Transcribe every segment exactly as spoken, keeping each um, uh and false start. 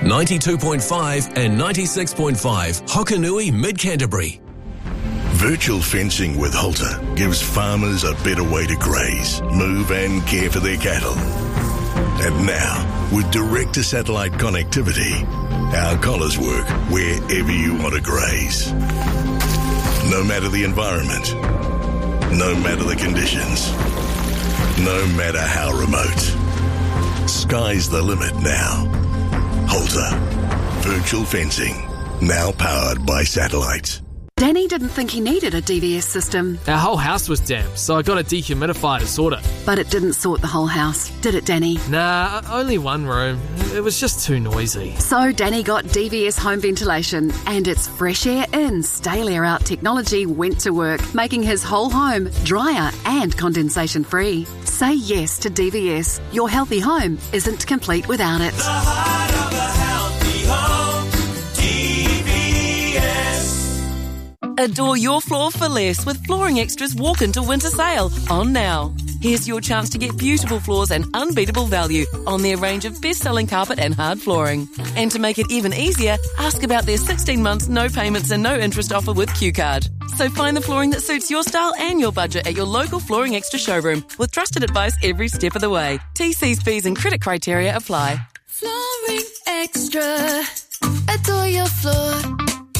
ninety-two point five and ninety-six point five Hokanui Mid-Canterbury. Virtual fencing with Halter gives farmers a better way to graze, move and care for their cattle. And now, with direct-to-satellite connectivity, our collars work wherever you want to graze. No matter the environment, no matter the conditions, no matter how remote. Sky's the limit now. Halter. Virtual fencing. Now powered by satellites. Danny didn't think he needed a D V S system. Our whole house was damp, so I got a dehumidifier to sort it. But it didn't sort the whole house, did it, Danny? Nah, only one room. It was just too noisy. So Danny got D V S home ventilation, and its fresh air in, stale air out technology went to work, making his whole home drier and condensation free. Say yes to D V S. Your healthy home isn't complete without it. The heart of a healthy home, D V S. Adore your floor for less with Flooring Extra's Walk Into Winter Sale on now. Here's your chance to get beautiful floors and unbeatable value on their range of best-selling carpet and hard flooring. And to make it even easier, ask about their sixteen months no payments and no interest offer with Q Card. So find the flooring that suits your style and your budget at your local Flooring Extra showroom with trusted advice every step of the way. T Cs, fees and credit criteria apply. Flooring Extra. Adore your floor.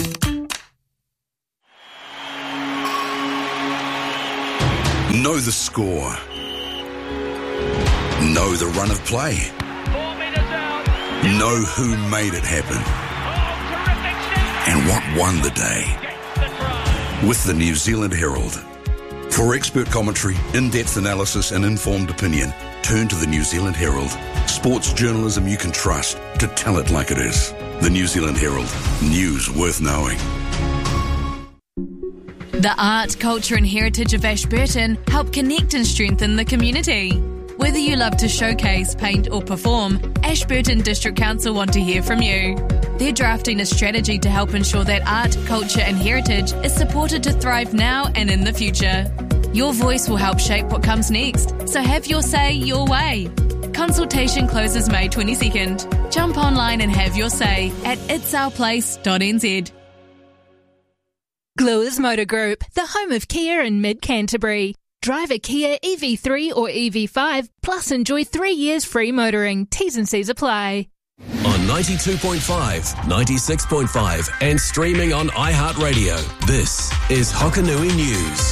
Know the score. Know the run of play. Four metres out. Know who made it happen. Oh, terrific. And what won the day. With the New Zealand Herald. For expert commentary, in-depth analysis and informed opinion, turn to the New Zealand Herald. Sports journalism you can trust to tell it like it is. The New Zealand Herald. News worth knowing. The art, culture and heritage of Ashburton help connect and strengthen the community. Whether you love to showcase, paint or perform, Ashburton District Council want to hear from you. They're drafting a strategy to help ensure that art, culture and heritage is supported to thrive now and in the future. Your voice will help shape what comes next, so have your say your way. Consultation closes May twenty-second. Jump online and have your say at its our place dot n z. Gluers Motor Group, the home of Kia in mid-Canterbury. Drive a Kia E V three or E V five, plus enjoy three years free motoring. T's and C's apply. On ninety-two point five, ninety-six point five and streaming on iHeartRadio, this is Hokanui News.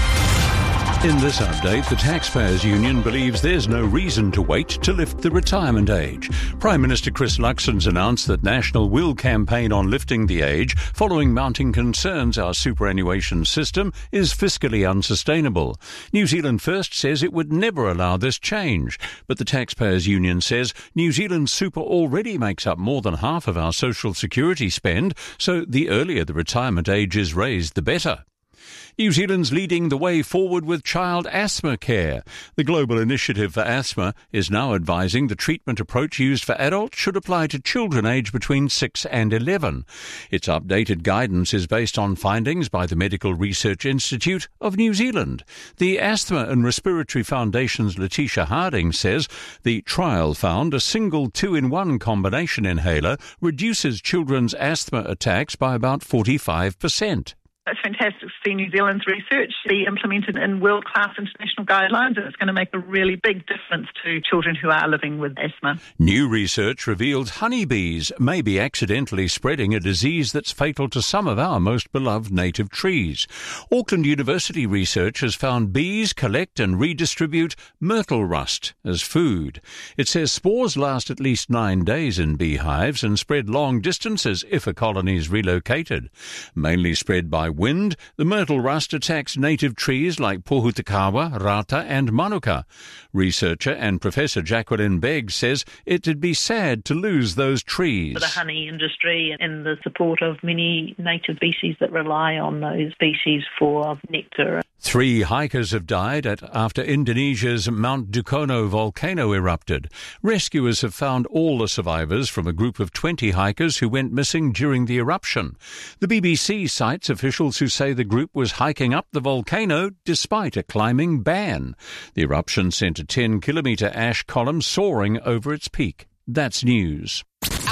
In this update, the Taxpayers Union believes there's no reason to wait to lift the retirement age. Prime Minister Chris Luxon's announced that National will campaign on lifting the age following mounting concerns our superannuation system is fiscally unsustainable. New Zealand First says it would never allow this change, but the Taxpayers Union says New Zealand super already makes up more than half of our social security spend, so the earlier the retirement age is raised, the better. New Zealand's leading the way forward with child asthma care. The Global Initiative for Asthma is now advising the treatment approach used for adults should apply to children aged between six and eleven. Its updated guidance is based on findings by the Medical Research Institute of New Zealand. The Asthma and Respiratory Foundation's Letitia Harding says the trial found a single two-in-one combination inhaler reduces children's asthma attacks by about forty-five percent. It's fantastic to see New Zealand's research be implemented in world-class international guidelines, and it's going to make a really big difference to children who are living with asthma. New research reveals honeybees may be accidentally spreading a disease that's fatal to some of our most beloved native trees. Auckland University research has found bees collect and redistribute myrtle rust as food. It says spores last at least nine days in beehives and spread long distances if a colony is relocated. Mainly spread by wind, the myrtle rust attacks native trees like Pohutakawa, Rata and Manuka. Researcher and Professor Jacqueline Begg says it'd be sad to lose those trees. For the honey industry and the support of many native species that rely on those species for nectar. Three hikers have died at, after Indonesia's Mount Dukono volcano erupted. Rescuers have found all the survivors from a group of twenty hikers who went missing during the eruption. The B B C cites officials who say the group was hiking up the volcano despite a climbing ban. The eruption sent a ten kilometre ash column soaring over its peak. That's news.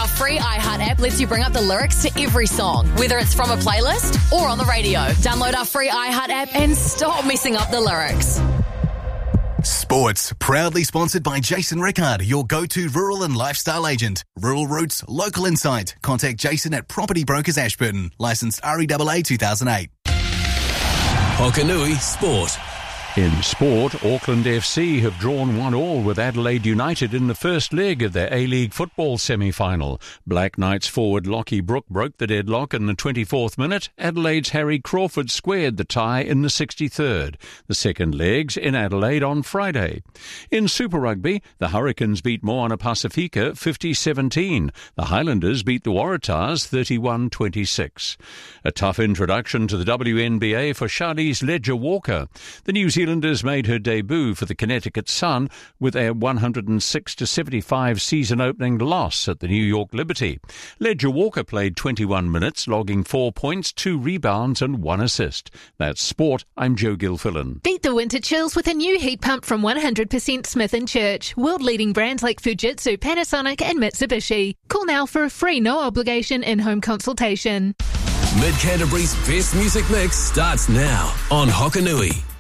Our free iHeart app lets you bring up the lyrics to every song, whether it's from a playlist or on the radio. Download our free iHeart app and stop messing up the lyrics. Sports, proudly sponsored by Jason Rickard, your go-to rural and lifestyle agent. Rural Roots, local insight. Contact Jason at Property Brokers Ashburton. Licensed R E A A two thousand eight. Hokanui Sport. In sport, Auckland F C have drawn one all with Adelaide United in the first leg of their A-League football semi-final. Black Knights forward Lockie Brook broke the deadlock in the twenty-fourth minute. Adelaide's Harry Crawford squared the tie in the sixty-third. The second leg's in Adelaide on Friday. In Super Rugby, the Hurricanes beat Moana Pacifica fifty seventeen. The Highlanders beat the Waratahs thirty-one twenty-six. A tough introduction to the W N B A for Charlize Ledger-Walker. The New Zealand Zealanders made her debut for the Connecticut Sun with a one hundred six to seventy-five season-opening loss at the New York Liberty. Ledger-Walker played twenty-one minutes, logging four points, two rebounds and one assist. That's sport. I'm Joe Gilfillan. Beat the winter chills with a new heat pump from one hundred percent Smith and Church. World-leading brands like Fujitsu, Panasonic and Mitsubishi. Call now for a free, no-obligation in-home consultation. Mid Canterbury's best music mix starts now on Hokanui.